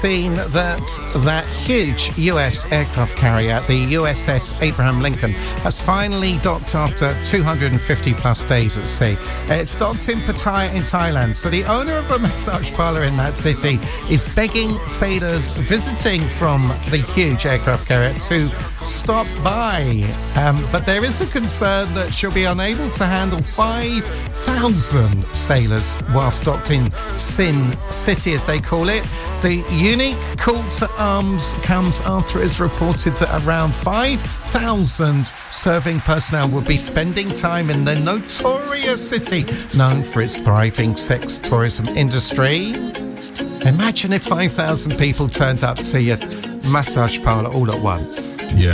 seen that huge US aircraft carrier, the USS Abraham Lincoln, has finally docked after 250 plus days at sea. It's docked in Pattaya in Thailand. So the owner of a massage parlour in that city is begging sailors visiting from the huge aircraft carrier to stop by. But there is a concern that she'll be unable to handle 5,000 sailors whilst docked in Sin City, as they call it. The unique call to arms comes after it is reported that around 5,000 serving personnel will be spending time in the notorious city known for its thriving sex tourism industry. Imagine if 5,000 people turned up to your massage parlour all at once. Yeah.